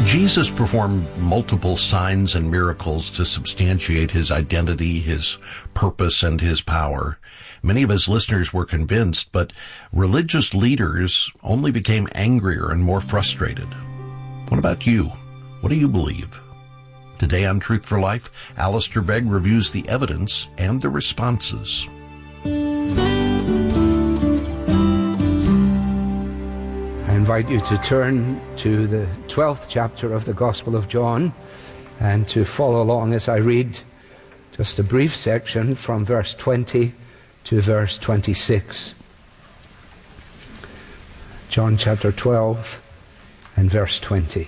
Jesus performed multiple signs and miracles to substantiate his identity, his purpose, and his power. Many of his listeners were convinced, but religious leaders only became angrier and more frustrated. What about you? What do you believe? Today on Truth for Life, Alistair Begg reviews the evidence and the responses. I invite you to turn to the 12th chapter of the Gospel of John and to follow along as I read just a brief section from verse 20 to verse 26. John chapter 12 and verse 20.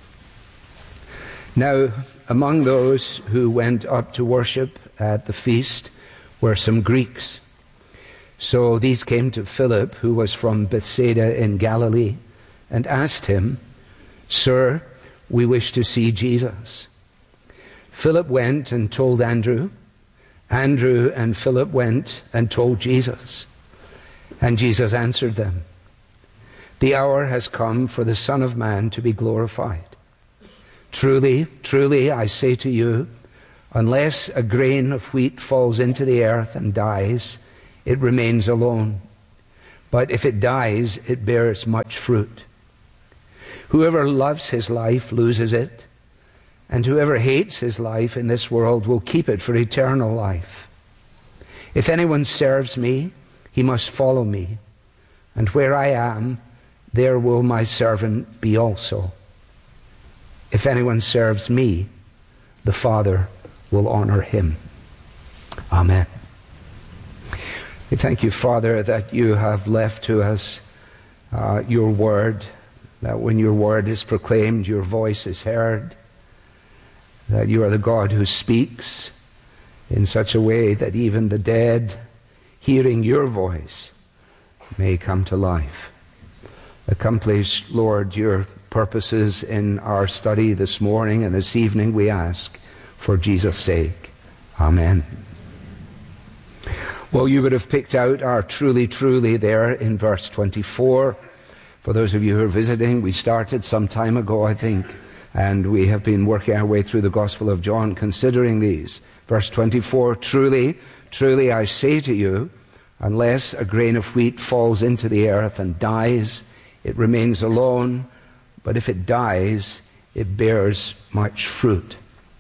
Now, among those who went up to worship at the feast were some Greeks. So these came to Philip, who was from Bethsaida in Galilee, and asked him, "Sir, we wish to see Jesus." Philip went and told Andrew. Andrew and Philip went and told Jesus. And Jesus answered them, "The hour has come for the Son of Man to be glorified. Truly, truly, I say to you, unless a grain of wheat falls into the earth and dies, it remains alone. But if it dies, it bears much fruit. Whoever loves his life loses it, and whoever hates his life in this world will keep it for eternal life. If anyone serves me, he must follow me, and where I am, there will my servant be also. If anyone serves me, the Father will honor him." Amen. We thank you, Father, that you have left to us your word, that when your word is proclaimed, your voice is heard, that you are the God who speaks in such a way that even the dead, hearing your voice, may come to life. Accomplish, Lord, your purposes in our study this morning and this evening, we ask, for Jesus' sake. Amen. Well, you would have picked out our truly, truly there in verse 24. For those of you who are visiting, we started some time ago, I think, and we have been working our way through the Gospel of John, considering these. Verse 24, "Truly, truly, I say to you, unless a grain of wheat falls into the earth and dies, it remains alone, but if it dies, it bears much fruit."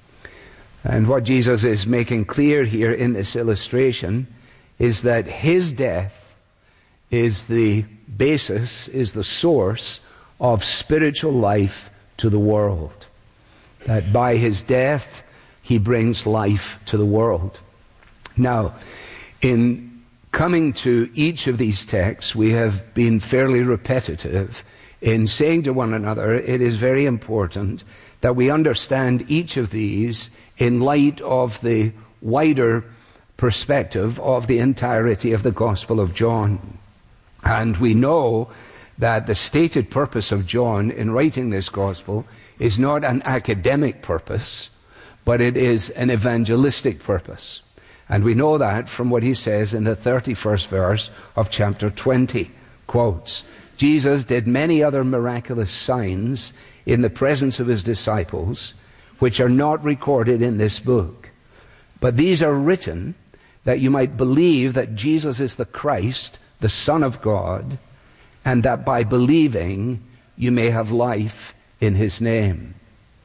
And what Jesus is making clear here in this illustration is that his death is the basis, is the source of spiritual life to the world. That by his death, he brings life to the world. Now, in coming to each of these texts, we have been fairly repetitive in saying to one another, it is very important that we understand each of these in light of the wider perspective of the entirety of the Gospel of John. And we know that the stated purpose of John in writing this Gospel is not an academic purpose, but it is an evangelistic purpose. And we know that from what he says in the 31st verse of chapter 20. Quotes, "Jesus did many other miraculous signs in the presence of his disciples, which are not recorded in this book. But these are written that you might believe that Jesus is the Christ, the Son of God, and that by believing you may have life in his name."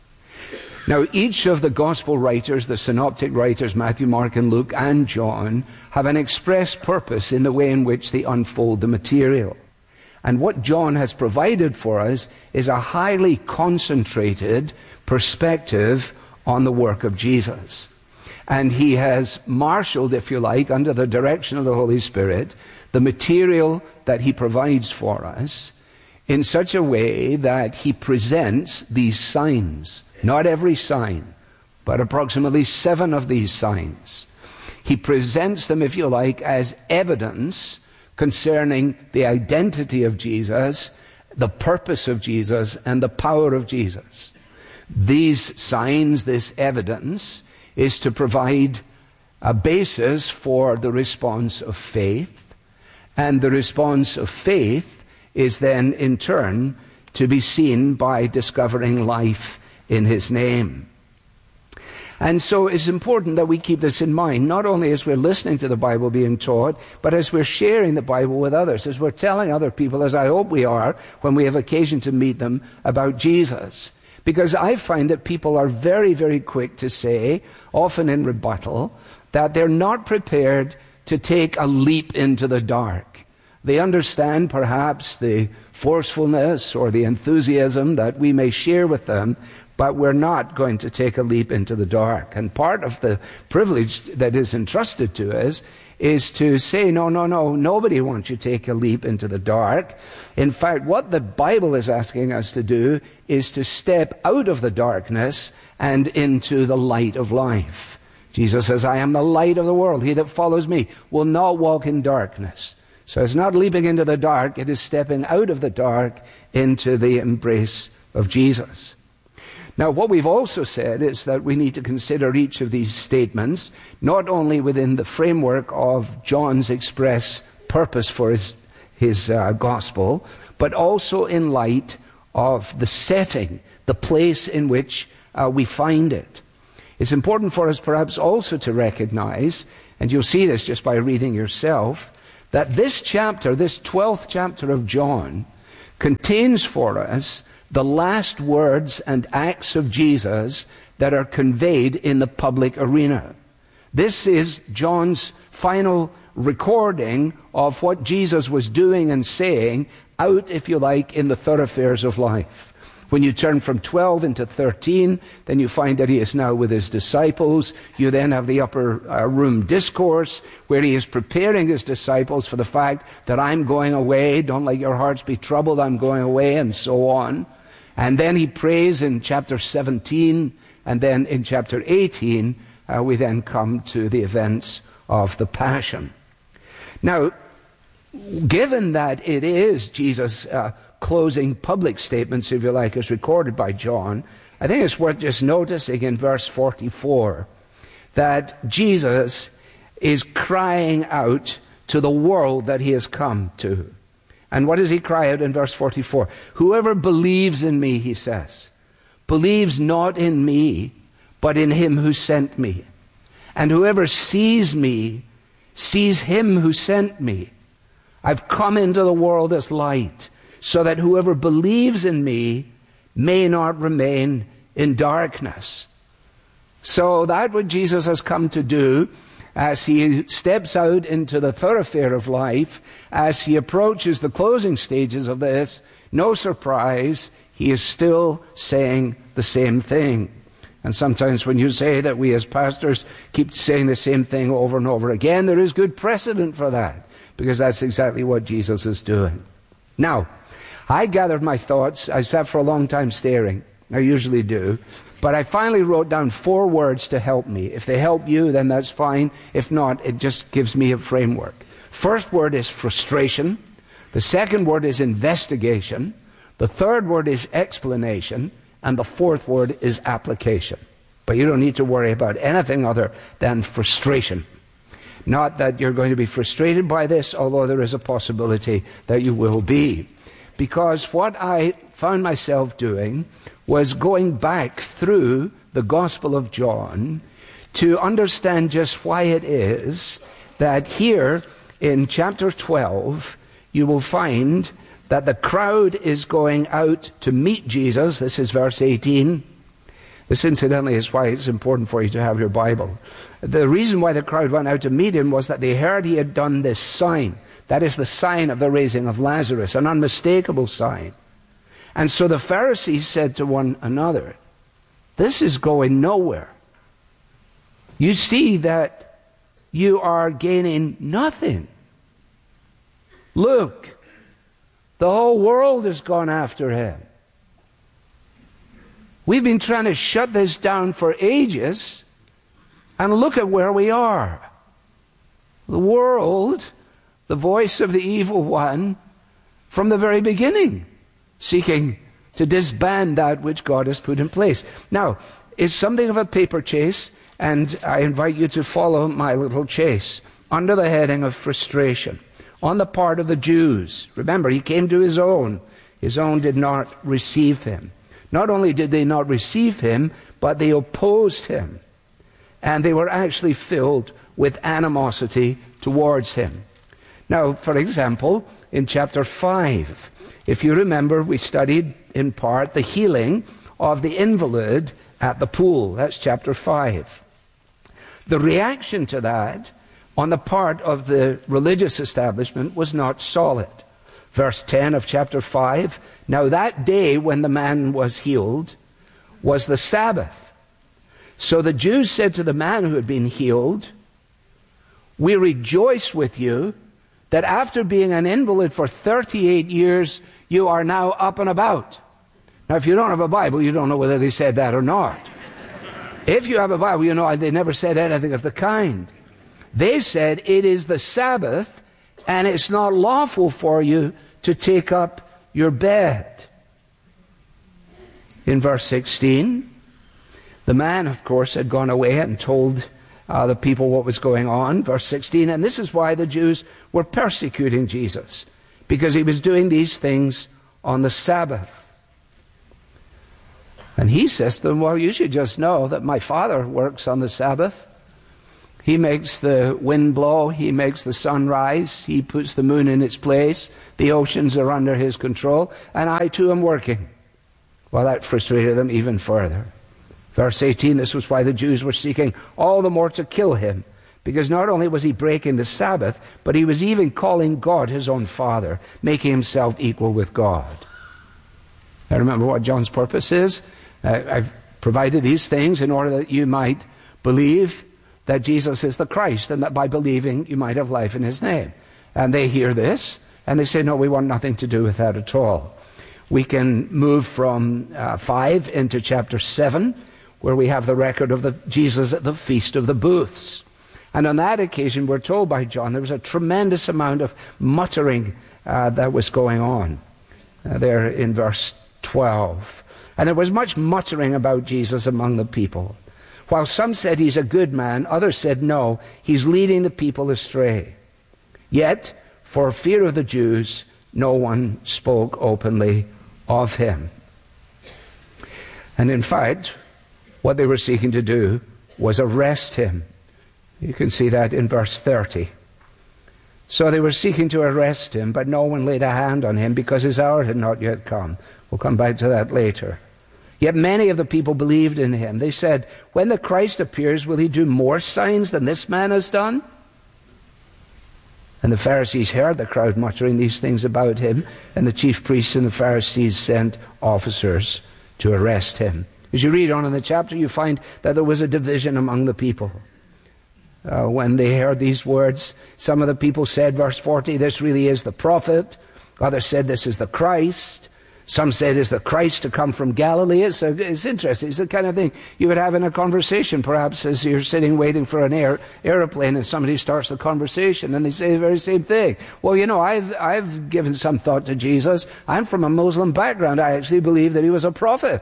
Now, each of the gospel writers, the synoptic writers, Matthew, Mark, and Luke, and John, have an express purpose in the way in which they unfold the material. And what John has provided for us is a highly concentrated perspective on the work of Jesus. And he has marshaled, if you like, under the direction of the Holy Spirit, the material that he provides for us in such a way that he presents these signs. Not every sign, but approximately 7 of these signs. He presents them, if you like, as evidence concerning the identity of Jesus, the purpose of Jesus, and the power of Jesus. These signs, this evidence, is to provide a basis for the response of faith, and the response of faith is then in turn to be seen by discovering life in his name. And so it's important that we keep this in mind, not only as we're listening to the Bible being taught, but as we're sharing the Bible with others, as we're telling other people, as I hope we are when we have occasion to meet them, about Jesus. Because I find that people are very, very quick to say, often in rebuttal, that they're not prepared to take a leap into the dark. They understand perhaps the forcefulness or the enthusiasm that we may share with them, but we're not going to take a leap into the dark. And part of the privilege that is entrusted to us is to say, no, nobody wants you to take a leap into the dark. In fact, what the Bible is asking us to do is to step out of the darkness and into the light of life. Jesus says, I am the light of the world. He that follows me will not walk in darkness. So it's not leaping into the dark, it is stepping out of the dark into the embrace of Jesus. Now, what we've also said is that we need to consider each of these statements, not only within the framework of John's express purpose for his gospel, but also in light of the setting, the place in which we find it. It's important for us perhaps also to recognize, and you'll see this just by reading yourself, that this chapter, this 12th chapter of John, contains for us the last words and acts of Jesus that are conveyed in the public arena. This is John's final recording of what Jesus was doing and saying out, if you like, in the thoroughfares of life. When you turn from 12 into 13, then you find that he is now with his disciples. You then have the upper room discourse where he is preparing his disciples for the fact that I'm going away. Don't let your hearts be troubled. I'm going away, and so on. And then he prays in chapter 17, and then in chapter 18, we then come to the events of the Passion. Now, given that it is Jesus' closing public statements, if you like, as recorded by John, I think it's worth just noticing in verse 44 that Jesus is crying out to the world that he has come to. And what does he cry out in verse 44? Whoever believes in me, he says, believes not in me, but in him who sent me. And whoever sees me, sees him who sent me. I've come into the world as light, so that whoever believes in me may not remain in darkness. So that's what Jesus has come to do as he steps out into the thoroughfare of life, as he approaches the closing stages of this. No surprise, he is still saying the same thing. And sometimes when you say that we as pastors keep saying the same thing over and over again, there is good precedent for that, because that's exactly what Jesus is doing. Now, I gathered my thoughts. I sat for a long time staring. I usually do. But I finally wrote down 4 words to help me. If they help you, then that's fine. If not, it just gives me a framework. First word is frustration. The second word is investigation. The third word is explanation. And the fourth word is application. But you don't need to worry about anything other than frustration. Not that you're going to be frustrated by this, although there is a possibility that you will be. Because what I found myself doing was going back through the Gospel of John to understand just why it is that here in chapter 12 you will find that the crowd is going out to meet Jesus. This is verse 18. This, incidentally, is why it's important for you to have your Bible. The reason why the crowd went out to meet him was that they heard he had done this sign. That is the sign of the raising of Lazarus, an unmistakable sign. And so the Pharisees said to one another, this is going nowhere. You see that you are gaining nothing. Look, the whole world has gone after him. We've been trying to shut this down for ages, and look at where we are. The world, the voice of the evil one, from the very beginning, seeking to disband that which God has put in place. Now, it's something of a paper chase, and I invite you to follow my little chase under the heading of frustration on the part of the Jews. Remember, he came to his own. His own did not receive him. Not only did they not receive him, but they opposed him. And they were actually filled with animosity towards him. Now, for example, in chapter 5, if you remember, we studied in part the healing of the invalid at the pool. That's chapter 5. The reaction to that on the part of the religious establishment was not solid. Verse 10 of chapter 5, now that day when the man was healed was the Sabbath. So the Jews said to the man who had been healed, we rejoice with you that after being an invalid for 38 years, you are now up and about. Now, if you don't have a Bible, you don't know whether they said that or not. If you have a Bible, you know they never said anything of the kind. They said, it is the Sabbath, and it's not lawful for you to take up your bed. In verse 16, the man, of course, had gone away and told the people what was going on. Verse 16, and this is why the Jews were persecuting Jesus, because he was doing these things on the Sabbath. And he says to them, well, you should just know that my Father works on the Sabbath. He makes the wind blow, he makes the sun rise, he puts the moon in its place, the oceans are under his control, and I too am working. Well, that frustrated them even further. Verse 18, this was why the Jews were seeking all the more to kill him, because not only was he breaking the Sabbath, but he was even calling God his own Father, making himself equal with God. Now remember what John's purpose is. I've provided these things in order that you might believe that Jesus is the Christ, and that by believing you might have life in his name. And they hear this, and they say, no, we want nothing to do with that at all. We can move from 5 into chapter 7, where we have the record of Jesus at the Feast of the Booths. And on that occasion, we're told by John, there was a tremendous amount of muttering that was going on. There in verse 12. And there was much muttering about Jesus among the people. While some said he's a good man, others said no, he's leading the people astray. Yet, for fear of the Jews, no one spoke openly of him. And in fact, what they were seeking to do was arrest him. You can see that in verse 30. So they were seeking to arrest him, but no one laid a hand on him because his hour had not yet come. We'll come back to that later. Yet many of the people believed in him. They said, when the Christ appears, will he do more signs than this man has done? And the Pharisees heard the crowd muttering these things about him, and the chief priests and the Pharisees sent officers to arrest him. As you read on in the chapter, you find that there was a division among the people. When they heard these words, some of the people said, verse 40, this really is the prophet. Others said, this is the Christ. Some said, is the Christ to come from Galilee? It's interesting. It's the kind of thing you would have in a conversation, perhaps, as you're sitting waiting for an airplane and somebody starts the conversation and they say the very same thing. Well, you know, I've given some thought to Jesus. I'm from a Muslim background. I actually believe that he was a prophet.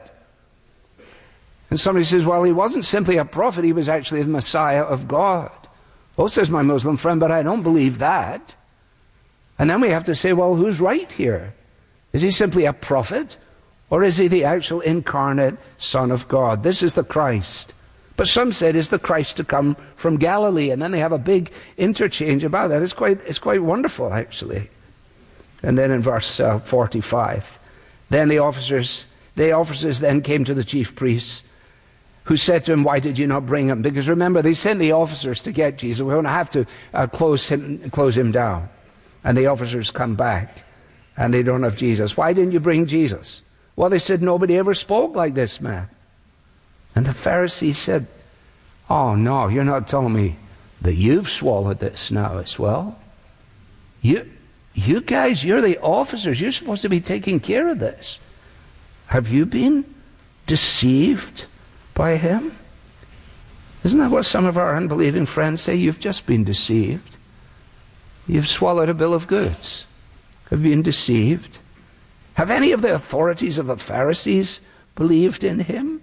And somebody says, well, he wasn't simply a prophet. He was actually the Messiah of God. Oh, says my Muslim friend, but I don't believe that. And then we have to say, well, who's right here? Is he simply a prophet, or is he the actual incarnate Son of God? This is the Christ. But some said, is the Christ to come from Galilee? And then they have a big interchange about that. It's quite wonderful, actually. And then in verse 45, then the officers then came to the chief priests, who said to him, why did you not bring him? Because remember, they sent the officers to get Jesus. We're going to have to close him down. And the officers come back. And they don't have Jesus. Why didn't you bring Jesus? Well, they said, nobody ever spoke like this man. And the Pharisees said, oh no, you're not telling me that you've swallowed this now as well. You guys, you're the officers. You're supposed to be taking care of this. Have you been deceived by him? Isn't that what some of our unbelieving friends say? You've just been deceived. You've swallowed a bill of goods. Have been deceived. Have any of the authorities of the Pharisees believed in him?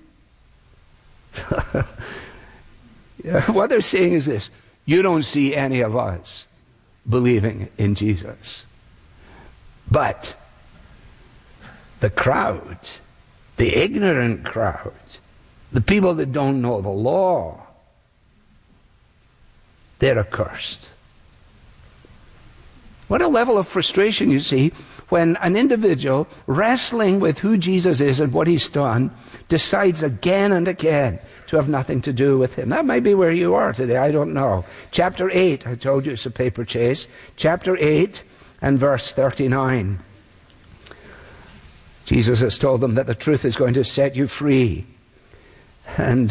What they're saying is this: you don't see any of us believing in Jesus. But the crowd, the ignorant crowd, the people that don't know the law, they're accursed. What a level of frustration, you see, when an individual wrestling with who Jesus is and what he's done decides again and again to have nothing to do with him. That might be where you are today, I don't know. Chapter 8, I told you it's a paper chase. Chapter 8 and verse 39. Jesus has told them that the truth is going to set you free. And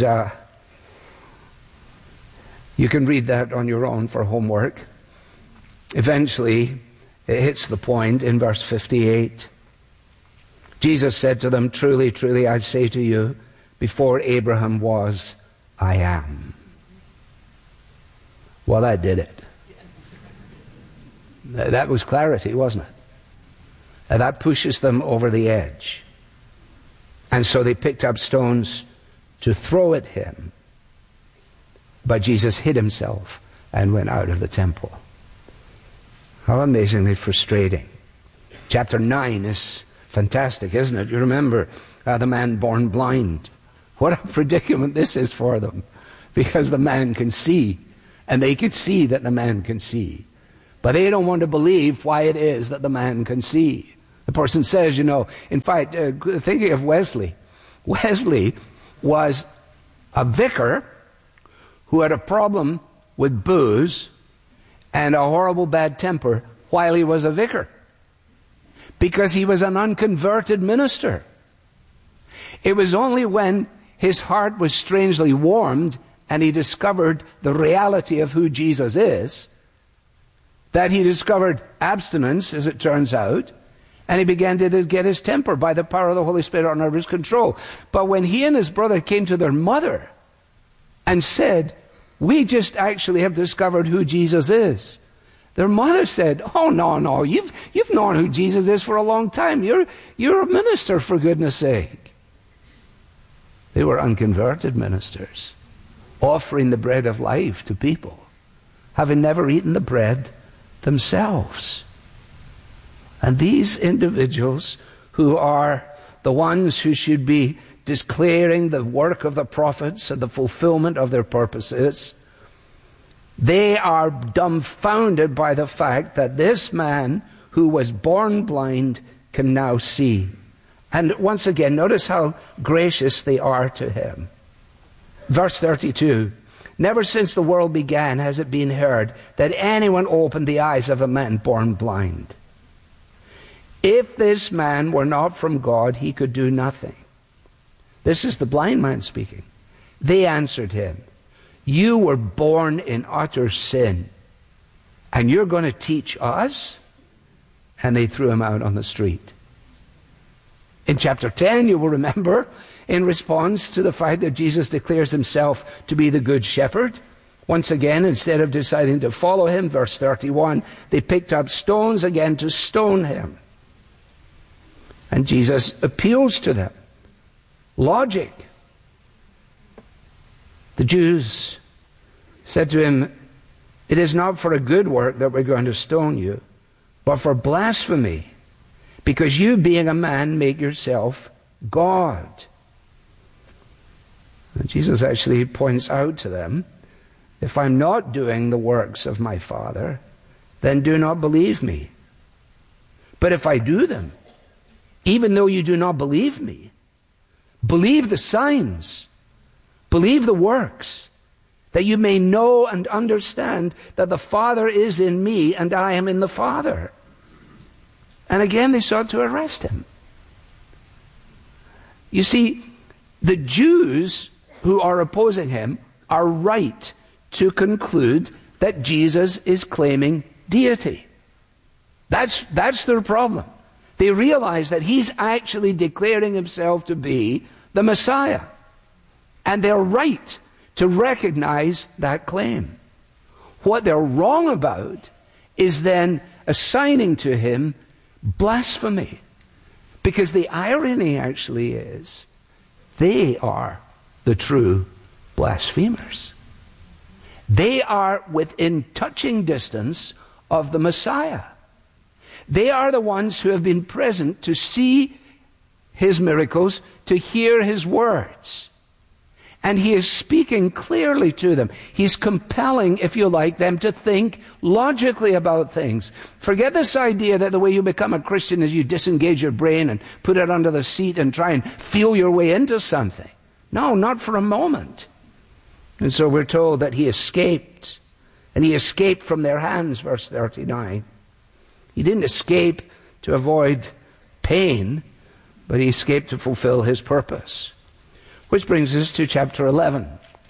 you can read that on your own for homework. Eventually, it hits the point in verse 58. Jesus said to them, "Truly, truly, I say to you, before Abraham was, I am." Well, that did it. That was clarity, wasn't it? And that pushes them over the edge. And so they picked up stones to throw at him. But Jesus hid himself and went out of the temple. How amazingly frustrating. Chapter 9 is fantastic, isn't it? You remember the man born blind. What a predicament this is for them. Because the man can see. And they can see that the man can see. But they don't want to believe why it is that the man can see. The person says, in fact, thinking of Wesley. Wesley was a vicar who had a problem with booze and a horrible bad temper while he was a vicar. Because he was an unconverted minister. It was only when his heart was strangely warmed and he discovered the reality of who Jesus is that he discovered abstinence, as it turns out, and he began to get his temper by the power of the Holy Spirit under his control. But when he and his brother came to their mother and said, "We just actually have discovered who Jesus is," their mother said, "Oh, no, you've known who Jesus is for a long time. You're a minister, for goodness sake." They were unconverted ministers, offering the bread of life to people, having never eaten the bread themselves. And these individuals who are the ones who should be declaring the work of the prophets and the fulfillment of their purposes, they are dumbfounded by the fact that this man who was born blind can now see. And once again, notice how gracious they are to him. Verse 32, "Never since the world began has it been heard that anyone opened the eyes of a man born blind. If this man were not from God, he could do nothing." This is the blind man speaking. They answered him, "You were born in utter sin, and you're going to teach us?" And they threw him out on the street. In chapter 10, you will remember, in response to the fact that Jesus declares himself to be the good shepherd, once again, instead of deciding to follow him, verse 31, they picked up stones again to stone him. And Jesus appeals to them. Logic. The Jews said to him, "It is not for a good work that we're going to stone you, but for blasphemy, because you, being a man, make yourself God." And Jesus actually points out to them, if I'm not doing the works of my Father, then do not believe me. But if I do them, even though you do not believe me, believe the signs, believe the works, that you may know and understand that the Father is in me and I am in the Father. And again they sought to arrest him. You see, the Jews who are opposing him are right to conclude that Jesus is claiming deity. That's their problem. They realize that he's actually declaring himself to be the Messiah. And they're right to recognize that claim. What they're wrong about is then assigning to him blasphemy. Because the irony actually is, they are the true blasphemers. They are within touching distance of the Messiah. They are the ones who have been present to see his miracles, to hear his words. And he is speaking clearly to them. He's compelling, if you like, them to think logically about things. Forget this idea that the way you become a Christian is you disengage your brain and put it under the seat and try and feel your way into something. No, not for a moment. And so we're told that he escaped. And he escaped from their hands, verse 39. He didn't escape to avoid pain, but he escaped to fulfill his purpose. Which brings us to chapter 11.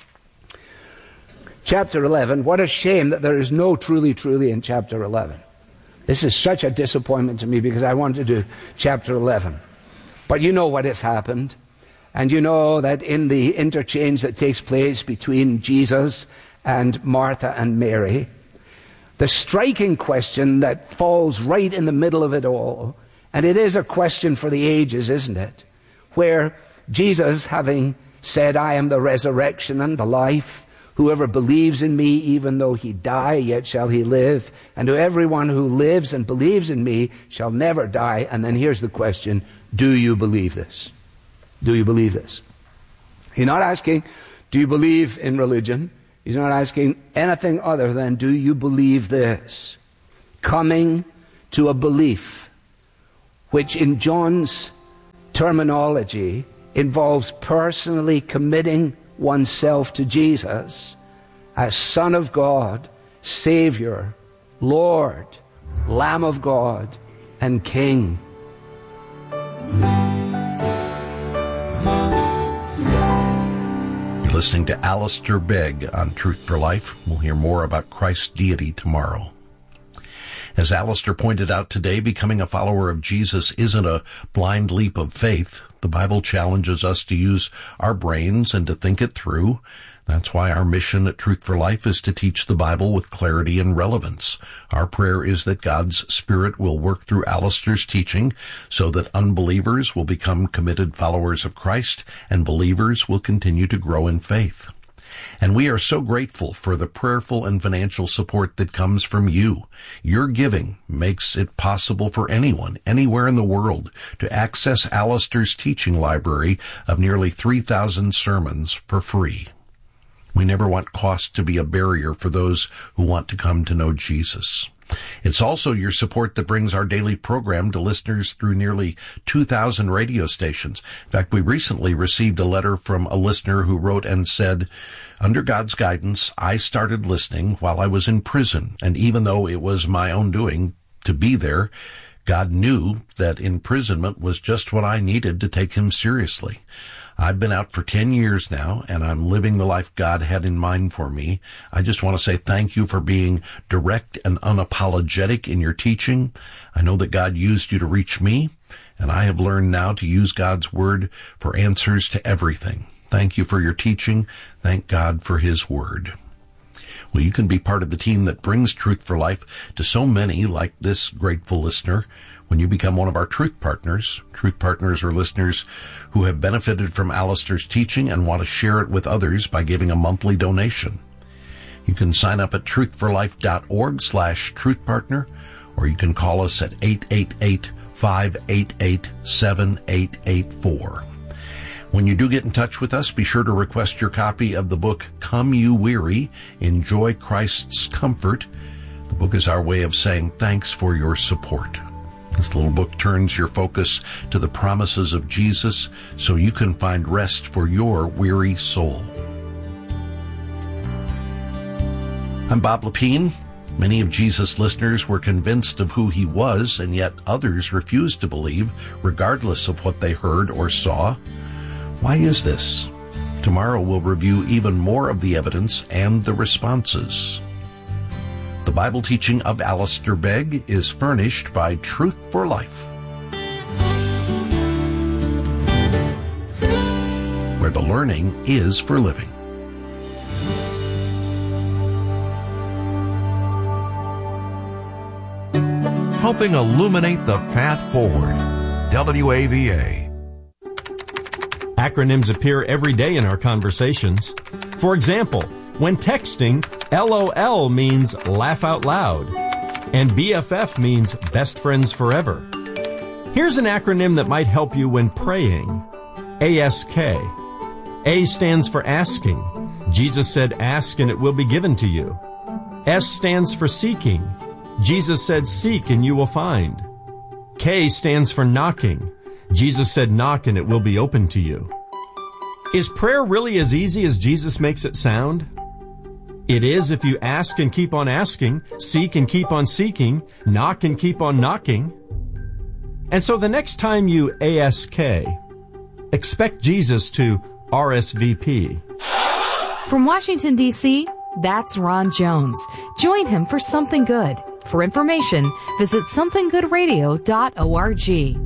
Chapter 11, what a shame that there is no truly in chapter 11. This is such a disappointment to me because I want to do chapter 11. But you know what has happened. And you know that in the interchange that takes place between Jesus and Martha and Mary, the striking question that falls right in the middle of it all, and it is a question for the ages, isn't it? Where Jesus, having said, I am the resurrection and the life, whoever believes in me, even though he die, yet shall he live. And to everyone who lives and believes in me shall never die. And then here's the question, do you believe this? Do you believe this? He's not asking, do you believe in religion? He's not asking anything other than, do you believe this? Coming to a belief, which in John's terminology involves personally committing oneself to Jesus as Son of God, Savior, Lord, Lamb of God, and King. You're listening to Alistair Begg on Truth for Life. We'll hear more about Christ's deity tomorrow. As Alistair pointed out today, becoming a follower of Jesus isn't a blind leap of faith. The Bible challenges us to use our brains and to think it through. That's why our mission at Truth for Life is to teach the Bible with clarity and relevance. Our prayer is that God's Spirit will work through Alistair's teaching so that unbelievers will become committed followers of Christ and believers will continue to grow in faith. And we are so grateful for the prayerful and financial support that comes from you. Your giving makes it possible for anyone, anywhere in the world, to access Alistair's teaching library of nearly 3,000 sermons for free. We never want cost to be a barrier for those who want to come to know Jesus. It's also your support that brings our daily program to listeners through nearly 2,000 radio stations. In fact, we recently received a letter from a listener who wrote and said, under God's guidance, I started listening while I was in prison, and even though it was my own doing to be there, God knew that imprisonment was just what I needed to take him seriously. I've been out for 10 years now, and I'm living the life God had in mind for me. I just want to say thank you for being direct and unapologetic in your teaching. I know that God used you to reach me, and I have learned now to use God's Word for answers to everything. Thank you for your teaching. Thank God for His Word. Well, you can be part of the team that brings Truth for Life to so many like this grateful listener. When you become one of our Truth Partners are listeners who have benefited from Alistair's teaching and want to share it with others by giving a monthly donation. You can sign up at truthforlife.org/truthpartner, or you can call us at 888-588-7884. When you do get in touch with us, be sure to request your copy of the book, Come You Weary, Enjoy Christ's Comfort. The book is our way of saying thanks for your support. This little book turns your focus to the promises of Jesus so you can find rest for your weary soul. I'm Bob Lepine. Many of Jesus' listeners were convinced of who he was, and yet others refused to believe, regardless of what they heard or saw. Why is this? Tomorrow we'll review even more of the evidence and the responses. The Bible teaching of Alistair Begg is furnished by Truth for Life, where the learning is for living. Helping illuminate the path forward. WAVA. Acronyms appear every day in our conversations. For example, when texting, LOL means laugh out loud, and BFF means best friends forever. Here's an acronym that might help you when praying. ASK. A stands for asking. Jesus said, ask and it will be given to you. S stands for seeking. Jesus said, seek and you will find. K stands for knocking. Jesus said, knock and it will be open to you. Is prayer really as easy as Jesus makes it sound? It is if you ask and keep on asking, seek and keep on seeking, knock and keep on knocking. And so the next time you ASK, expect Jesus to RSVP. From Washington, D.C., that's Ron Jones. Join him for Something Good. For information, visit somethinggoodradio.org.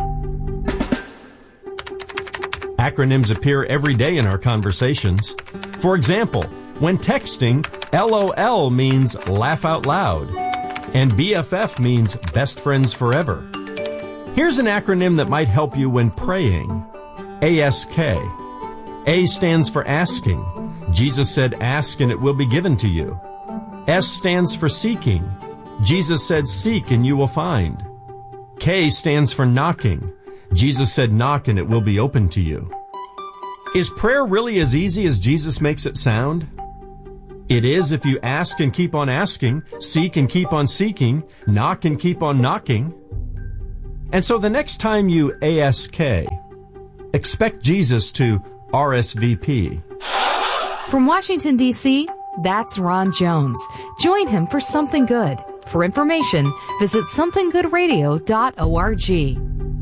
Acronyms appear every day in our conversations. For example, when texting, LOL means laugh out loud, and BFF means best friends forever. Here's an acronym that might help you when praying. ASK. A stands for asking. Jesus said, ask and it will be given to you. S stands for seeking. Jesus said, seek and you will find. K stands for knocking. Jesus said, knock and it will be open to you. Is prayer really as easy as Jesus makes it sound? It is if you ask and keep on asking, seek and keep on seeking, knock and keep on knocking. And so the next time you ASK, expect Jesus to RSVP. From Washington, D.C., that's Ron Jones. Join him for Something Good. For information, visit somethinggoodradio.org.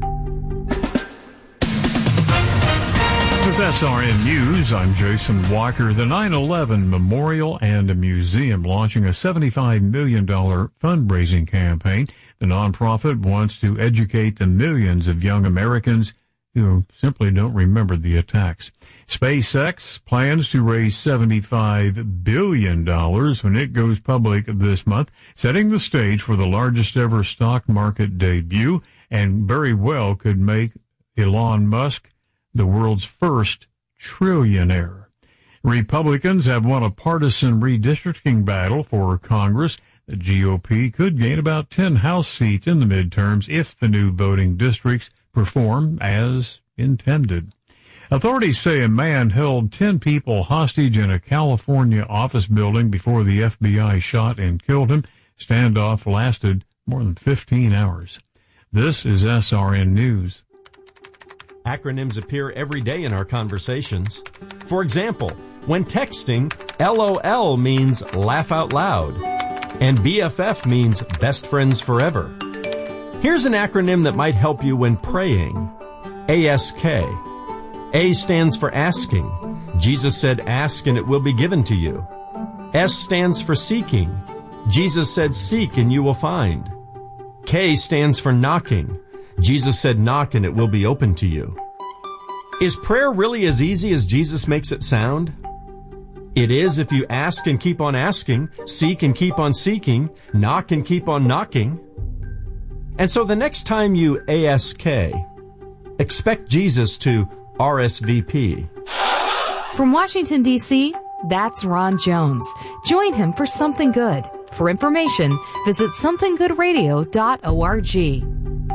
With SRN News, I'm Jason Walker. The 9/11 Memorial and Museum launching a $75 million fundraising campaign. The nonprofit wants to educate the millions of young Americans who simply don't remember the attacks. SpaceX plans to raise $75 billion when it goes public this month, setting the stage for the largest ever stock market debut, and very well could make Elon Musk the world's first trillionaire. Republicans have won a partisan redistricting battle for Congress. The GOP could gain about 10 House seats in the midterms if the new voting districts perform as intended. Authorities say a man held 10 people hostage in a California office building before the FBI shot and killed him. Standoff lasted more than 15 hours. This is SRN News. Acronyms appear every day in our conversations. For example, when texting, LOL means laugh out loud, and BFF means best friends forever. Here's an acronym that might help you when praying. ASK. A stands for asking. Jesus said, ask and it will be given to you. S stands for seeking. Jesus said, seek and you will find. K stands for knocking. Jesus said, knock and it will be open to you. Is prayer really as easy as Jesus makes it sound? It is if you ask and keep on asking, seek and keep on seeking, knock and keep on knocking. And so the next time you ASK, expect Jesus to RSVP. From Washington, D.C., that's Ron Jones. Join him for Something Good. For information, visit somethinggoodradio.org.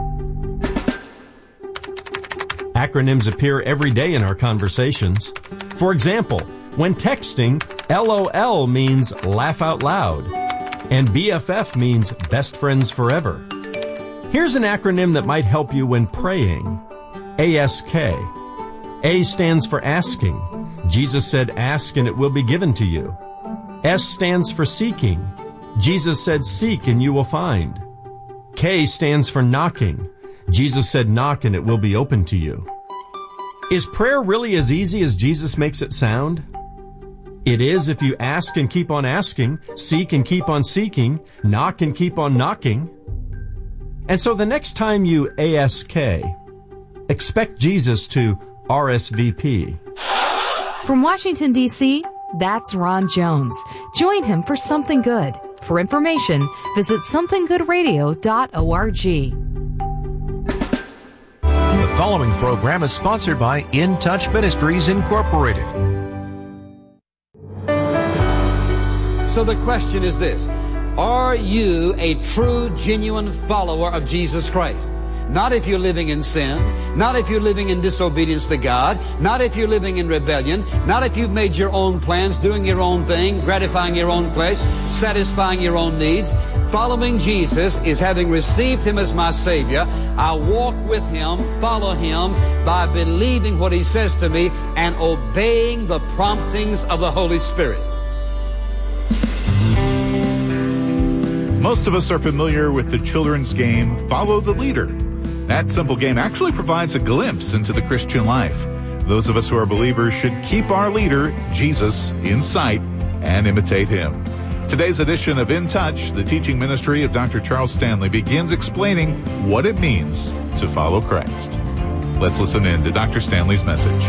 Acronyms appear every day in our conversations. For example, when texting, LOL means laugh out loud, and BFF means best friends forever. Here's an acronym that might help you when praying. ASK. A stands for asking. Jesus said, ask and it will be given to you. S stands for seeking. Jesus said, seek and you will find. K stands for knocking. Jesus said, knock and it will be open to you. Is prayer really as easy as Jesus makes it sound? It is if you ask and keep on asking, seek and keep on seeking, knock and keep on knocking. And so the next time you ASK, expect Jesus to RSVP. From Washington, D.C., that's Ron Jones. Join him for Something Good. For information, visit somethinggoodradio.org. The following program is sponsored by In Touch Ministries Incorporated. So the question is this: are you a true, genuine follower of Jesus Christ? not if you're living in sin, not if you're living in disobedience to God, not if you're living in rebellion, not if you've made your own plans, doing your own thing, gratifying your own flesh, satisfying your own needs. Following Jesus is having received Him as my Savior. I walk with Him, follow Him by believing what He says to me and obeying the promptings of the Holy Spirit. Most of us are familiar with the children's game, Follow the Leader. That simple game actually provides a glimpse into the Christian life. Those of us who are believers should keep our leader, Jesus, in sight and imitate Him. Today's edition of In Touch, the teaching ministry of Dr. Charles Stanley, begins explaining what it means to follow Christ. Let's listen in to Dr. Stanley's message.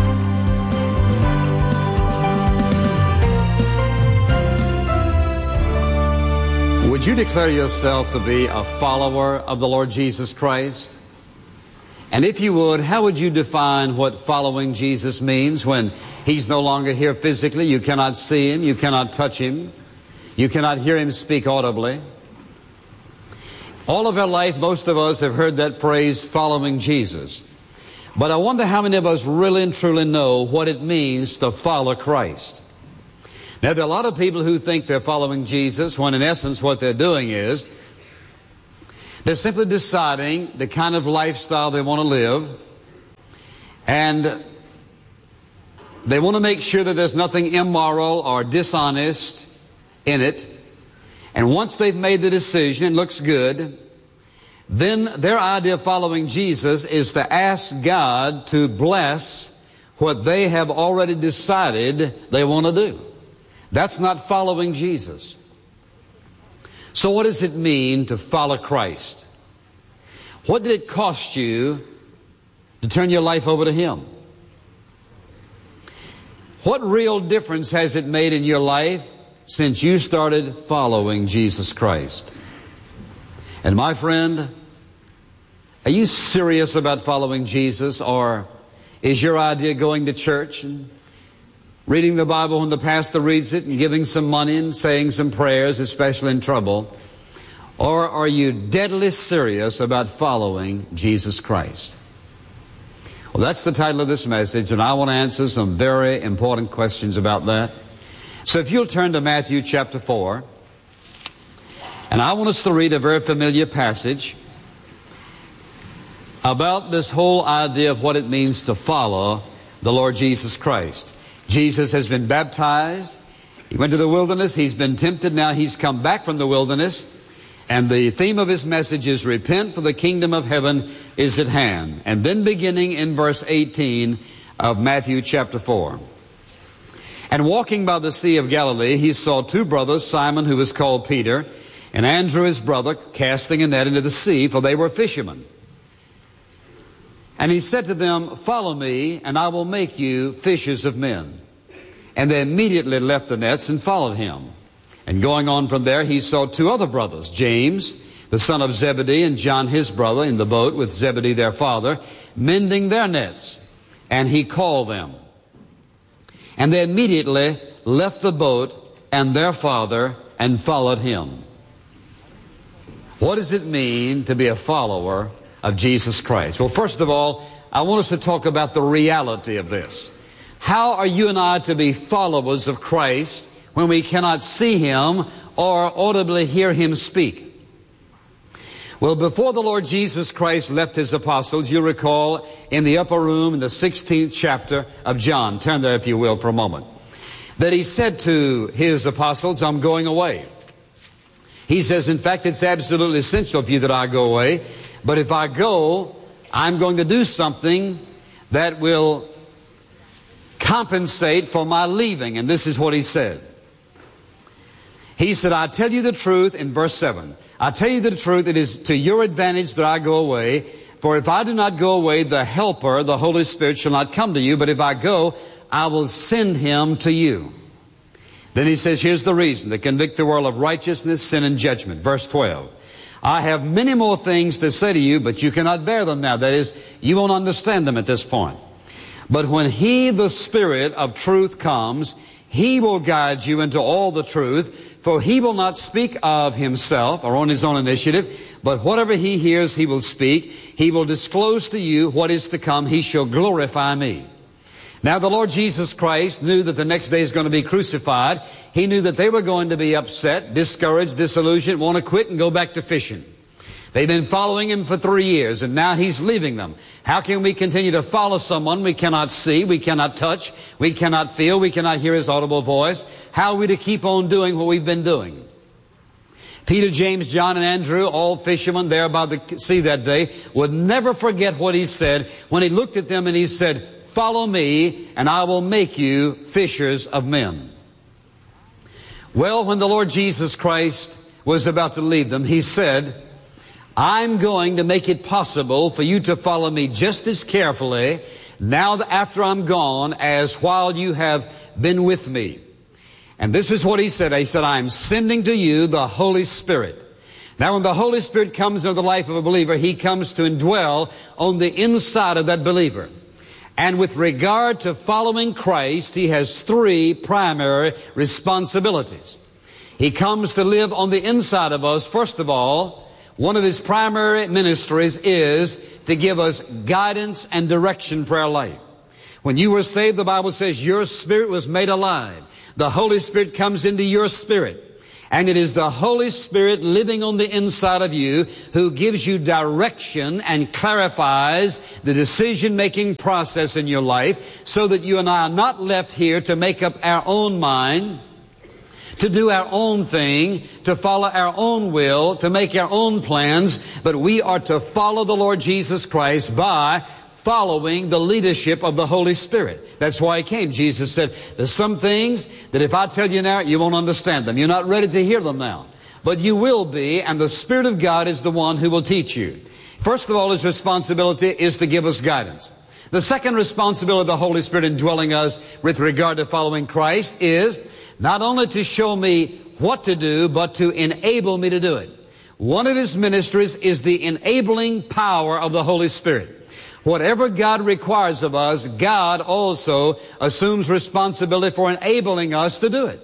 Would you declare yourself to be a follower of the Lord Jesus Christ? And if you would, how would you define what following Jesus means when He's no longer here physically? You cannot see Him, you cannot touch Him, you cannot hear Him speak audibly. All of our life, most of us have heard that phrase, following Jesus. But I wonder how many of us really and truly know what it means to follow Christ. Now, there are a lot of people who think they're following Jesus when in essence what they're doing is they're simply deciding the kind of lifestyle they want to live, and they want to make sure that there's nothing immoral or dishonest in it. And once they've made the decision, it looks good, then their idea of following Jesus is to ask God to bless what they have already decided they want to do. That's not following Jesus. So what does it mean to follow Christ? What did it cost you to turn your life over to Him? What real difference has it made in your life since you started following Jesus Christ? And my friend, are you serious about following Jesus, or is your idea going to church and reading the Bible when the pastor reads it and giving some money and saying some prayers, especially in trouble? Or are you deadly serious about following Jesus Christ? Well, that's the title of this message, and I want to answer some very important questions about that. So if you'll turn to Matthew chapter 4, and I want us to read a very familiar passage about this whole idea of what it means to follow the Lord Jesus Christ. Jesus has been baptized. He went to the wilderness. He's been tempted. Now He's come back from the wilderness. And the theme of His message is, repent, for the kingdom of heaven is at hand. And then beginning in verse 18 of Matthew chapter 4. And walking by the Sea of Galilee, He saw two brothers, Simon, who was called Peter, and Andrew his brother, casting a net into the sea, for they were fishermen. And He said to them, follow me, and I will make you fishers of men. And they immediately left the nets and followed Him. And going on from there, He saw two other brothers, James, the son of Zebedee, and John his brother, in the boat with Zebedee their father, mending their nets. And He called them. And they immediately left the boat and their father and followed Him. What does it mean to be a follower of Jesus Christ? Well, first of all, I want us to talk about the reality of this. How are you and I to be followers of Christ when we cannot see Him or audibly hear Him speak? Well, before the Lord Jesus Christ left His apostles, you recall in the upper room in the 16th chapter of John, turn there if you will for a moment, that He said to His apostles, I'm going away. He says, in fact, it's absolutely essential for you that I go away. But if I go, I'm going to do something that will compensate for my leaving. And this is what He said. He said, I tell you the truth, in verse 7. I tell you the truth, it is to your advantage that I go away. For if I do not go away, the Helper, the Holy Spirit, shall not come to you. But if I go, I will send Him to you. Then He says, here's the reason, to convict the world of righteousness, sin, and judgment. Verse 12. I have many more things to say to you, but you cannot bear them now. That is, you won't understand them at this point. But when He, the Spirit of truth, comes, He will guide you into all the truth. For He will not speak of Himself or on His own initiative, But whatever he hears, he will speak. He will disclose to you what is to come. He shall glorify me. Now the Lord Jesus Christ knew that the next day is going to be crucified. He knew that they were going to be upset, discouraged, disillusioned, want to quit and go back to fishing. They've been following him for 3 years, and now he's leaving them. How can we continue to follow someone we cannot see, we cannot touch, we cannot feel, we cannot hear his audible voice? How are we to keep on doing what we've been doing? Peter, James, John, and Andrew, all fishermen there by the sea that day, would never forget what he said when he looked at them and he said, "Follow me, and I will make you fishers of men." Well, when the Lord Jesus Christ was about to leave them, he said, "I'm going to make it possible for you to follow me just as carefully now after I'm gone as while you have been with me." And this is what he said. He said, "I'm sending to you the Holy Spirit." Now when the Holy Spirit comes into the life of a believer, he comes to indwell on the inside of that believer. And with regard to following Christ, he has 3 primary responsibilities. He comes to live on the inside of us. First of all, one of his primary ministries is to give us guidance and direction for our life. When you were saved, the Bible says your spirit was made alive. The Holy Spirit comes into your spirit. And it is the Holy Spirit living on the inside of you who gives you direction and clarifies the decision-making process in your life so that you and I are not left here to make up our own mind, to do our own thing, to follow our own will, to make our own plans, but we are to follow the Lord Jesus Christ by following the leadership of the Holy Spirit. That's why he came. Jesus said, there's some things that if I tell you now, you won't understand them. You're not ready to hear them now. But you will be, and the Spirit of God is the one who will teach you. First of all, his responsibility is to give us guidance. The second responsibility of the Holy Spirit indwelling us with regard to following Christ is not only to show me what to do, but to enable me to do it. One of his ministries is the enabling power of the Holy Spirit. Whatever God requires of us, God also assumes responsibility for enabling us to do it.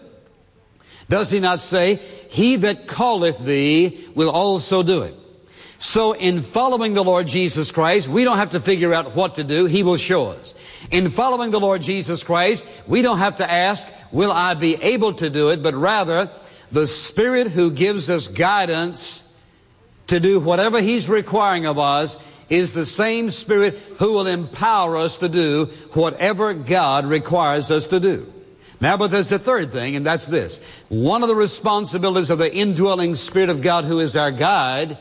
Does he not say, "He that calleth thee will also do it"? So in following the Lord Jesus Christ, we don't have to figure out what to do. He will show us. In following the Lord Jesus Christ, we don't have to ask, will I be able to do it? But rather, the Spirit who gives us guidance to do whatever he's requiring of us is the same Spirit who will empower us to do whatever God requires us to do. Now, but there's a third thing, and that's this. One of the responsibilities of the indwelling Spirit of God who is our guide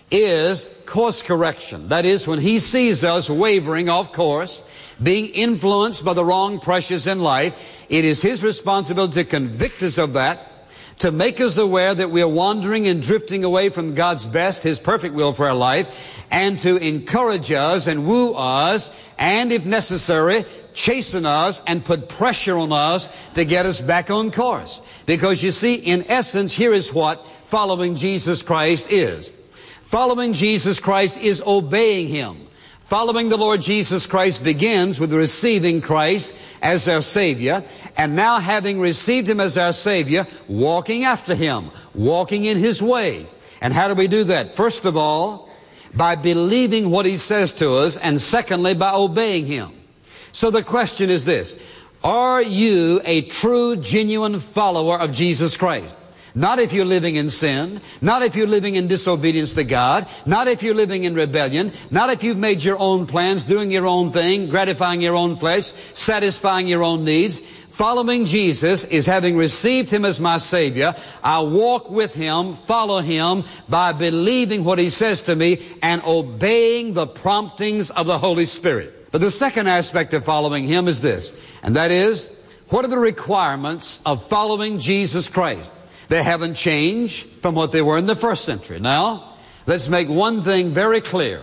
is course correction. That is, when he sees us wavering off course, being influenced by the wrong pressures in life, it is his responsibility to convict us of that, to make us aware that we are wandering and drifting away from God's best, his perfect will for our life, and to encourage us and woo us, and if necessary, chasten us and put pressure on us to get us back on course. Because you see, in essence, here is what following Jesus Christ is. Following Jesus Christ is obeying him. Following the Lord Jesus Christ begins with receiving Christ as our Savior, and now having received him as our Savior, walking after him, walking in his way. And how do we do that? First of all, by believing what he says to us, and secondly, by obeying him. So the question is this: are you a true, genuine follower of Jesus Christ? Not if you're living in sin, not if you're living in disobedience to God, not if you're living in rebellion, not if you've made your own plans, doing your own thing, gratifying your own flesh, satisfying your own needs. Following Jesus is having received him as my Savior. I walk with him, follow him by believing what he says to me and obeying the promptings of the Holy Spirit. But the second aspect of following him is this, and that is, what are the requirements of following Jesus Christ? They haven't changed from what they were in the first century. Now, let's make one thing very clear.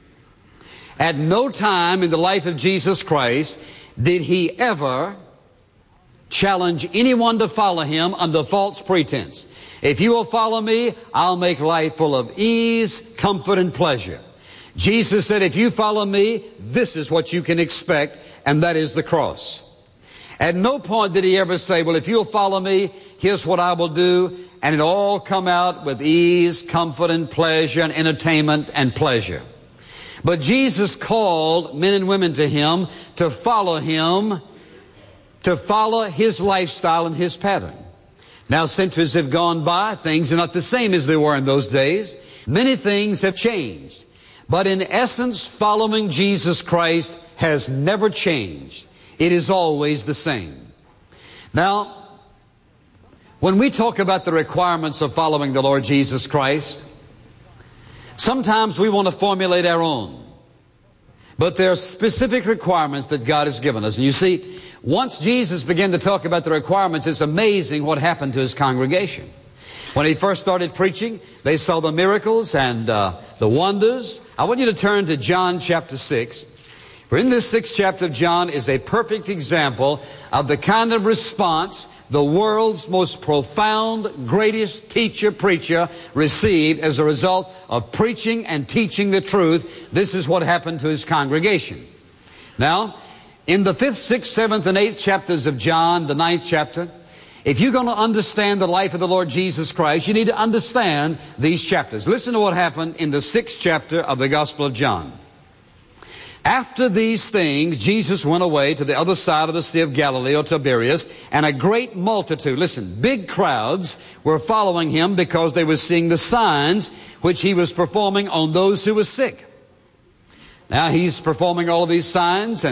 At no time in the life of Jesus Christ did he ever challenge anyone to follow him under false pretense. If you will follow me, I'll make life full of ease, comfort, and pleasure. Jesus said, if you follow me, this is what you can expect, and that is the cross. At no point did he ever say, well, if you'll follow me, here's what I will do. And it all come out with ease, comfort, and pleasure, and entertainment and pleasure. But Jesus called men and women to Him, to follow Him, to follow His lifestyle and His pattern. Now, centuries have gone by. Things are not the same as they were in those days. Many things have changed. But in essence, following Jesus Christ has never changed. It is always the same. Now, when we talk about the requirements of following the Lord Jesus Christ, sometimes we want to formulate our own. But there are specific requirements that God has given us. And you see, once Jesus began to talk about the requirements, it's amazing what happened to His congregation. When He first started preaching, they saw the miracles and the wonders. I want you to turn to John chapter 6. For in this 6th chapter of John is a perfect example of the kind of response the world's most profound, greatest teacher, preacher received as a result of preaching and teaching the truth. This is what happened to his congregation. Now, in the 5th, 6th, 7th, and 8th chapters of John, the 9th chapter, if you're going to understand the life of the Lord Jesus Christ, you need to understand these chapters. Listen to what happened in the 6th chapter of the Gospel of John. After these things, Jesus went away to the other side of the Sea of Galilee, or Tiberias, and a great multitude, listen, big crowds were following Him because they were seeing the signs which He was performing on those who were sick. Now He's performing all of these signs,